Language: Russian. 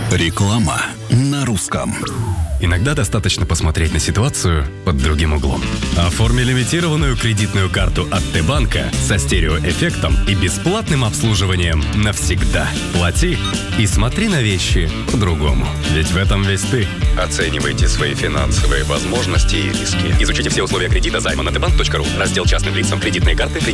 Реклама на русском. Иногда достаточно посмотреть на ситуацию под другим углом. Оформи лимитированную кредитную карту от Т-банка со стереоэффектом и бесплатным обслуживанием навсегда. Плати и смотри на вещи по-другому. Ведь в этом весь ты. Оценивайте свои финансовые возможности и риски. Изучите все условия кредита займа на tbank.ru. Раздел частным лицам. Кредитные карты. Кредитные